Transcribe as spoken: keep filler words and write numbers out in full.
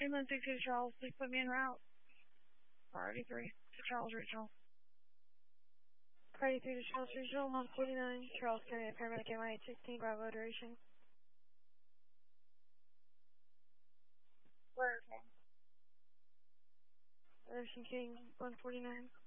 Inland six two Charles, please put me en route. Priority three to Charles Regional. Priority three to Charles Regional, one forty-nine, Charles County, paramedic M I eight sixteen, Bravo duration. Where, okay. Duration King, one forty-nine.